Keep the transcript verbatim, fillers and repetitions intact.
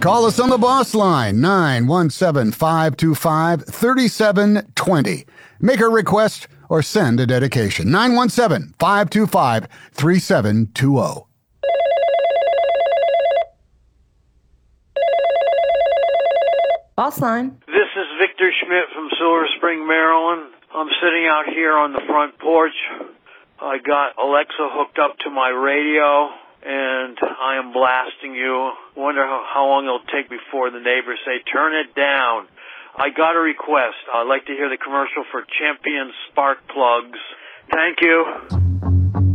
Call us on the boss line, nine one seven, five two five, three seven two zero. Make a request or send a dedication, nine one seven, five two five, three seven two zero. Boss line. This is Victor Schmidt from Silver Spring, Maryland. I'm sitting out here on the front porch. I got Alexa hooked up to my radio, and I am blasting you. Wonder how, how long it'll take before the neighbors say, turn it down. I got a request. I'd like to hear the commercial for Champion Spark Plugs. Thank you.